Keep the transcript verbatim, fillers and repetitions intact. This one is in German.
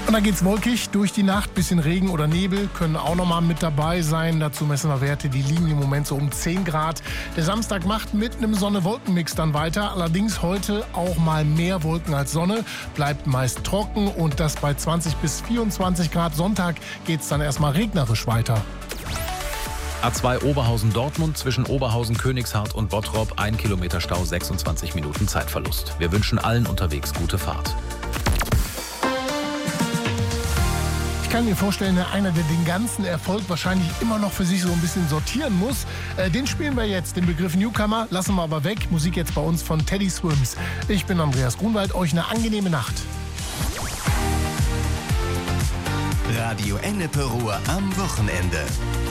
Und dann geht's wolkig durch die Nacht, bisschen Regen oder Nebel können auch nochmal mit dabei sein. Dazu messen wir Werte, die liegen im Moment so um zehn Grad. Der Samstag macht mit einem Sonne-Wolken-Mix dann weiter. Allerdings heute auch mal mehr Wolken als Sonne. Bleibt meist trocken und das bei zwanzig bis vierundzwanzig Grad. Sonntag geht's dann erstmal regnerisch weiter. A zwei Oberhausen-Dortmund zwischen Oberhausen, Königshardt und Bottrop. Ein Kilometer Stau, sechsundzwanzig Minuten Zeitverlust. Wir wünschen allen unterwegs gute Fahrt. Ich kann mir vorstellen, einer, der den ganzen Erfolg wahrscheinlich immer noch für sich so ein bisschen sortieren muss. Äh, den spielen wir jetzt, den Begriff Newcomer. Lassen wir aber weg. Musik jetzt bei uns von Teddy Swims. Ich bin Andreas Grunwald. Euch eine angenehme Nacht. Radio Ennepe Ruhr am Wochenende.